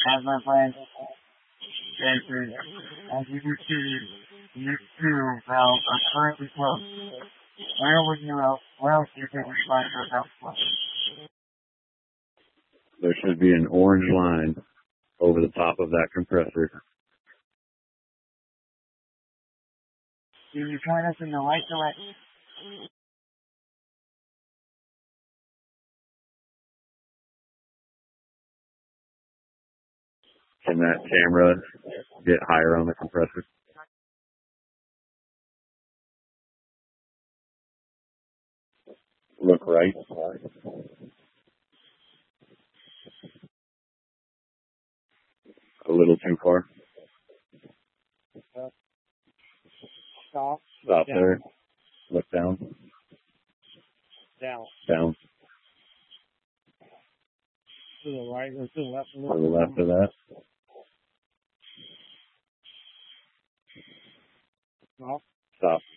As my friend Jason, as you can see, you two valves are currently closed. Where else do you think we find ourselves closed? There should be an orange line over the top of that compressor. Can you point us in the right direction? Can that camera get higher on the compressor? Look right. A little too far. Stop. Stop there. Look down. Down. Down. To the right or to the left a To little. the left of that. Stop. Stop.